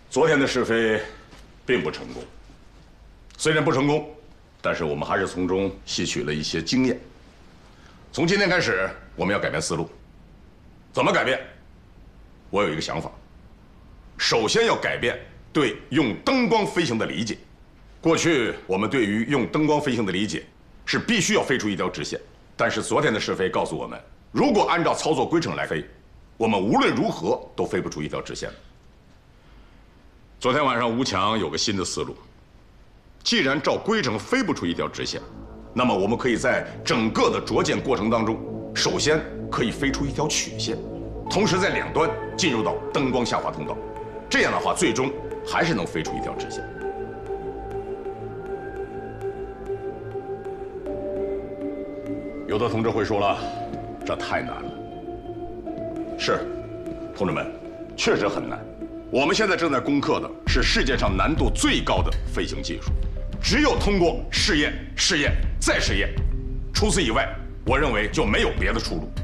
昨天的试飞并不成功，虽然不成功，但是我们还是从中吸取了一些经验。从今天开始，我们要改变思路。怎么改变？我有一个想法。首先要改变对用灯光飞行的理解。过去我们对于用灯光飞行的理解是必须要飞出一条直线，但是昨天的试飞告诉我们，如果按照操作规程来飞，我们无论如何都飞不出一条直线。昨天晚上吴强有个新的思路，既然照规程飞不出一条直线，那么我们可以在整个的着舰过程当中，首先可以飞出一条曲线，同时在两端进入到灯光下滑通道，这样的话最终还是能飞出一条直线。有的同志会说了，这太难了。是，同志们，确实很难。我们现在正在攻克的是世界上难度最高的飞行技术，只有通过试验、试验再试验，除此以外，我认为就没有别的出路。